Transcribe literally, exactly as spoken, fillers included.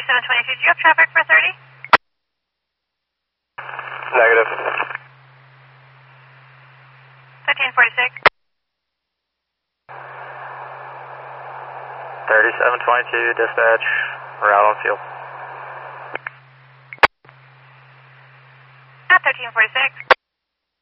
thirty-seven twenty-two, do you have traffic for thirty? Negative. thirteen forty-six. thirty-seven twenty-two, dispatch, we're out on field. At thirteen forty-six.